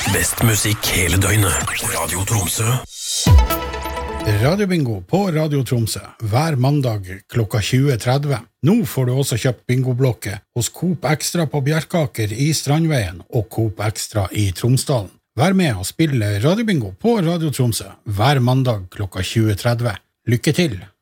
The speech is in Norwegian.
Best musikk hele døgnet. Radio Tromsø. Radiobingo på Radio Tromsø hver mandag klokka 20.30. Nå får du også kjøpt bingoblokket hos Coop Extra på Bjerkaker i Strandveien og Coop Extra i Tromsdalen. Vær med og spille Radiobingo på Radio Tromsø hver mandag klokka 20.30. Lykke til!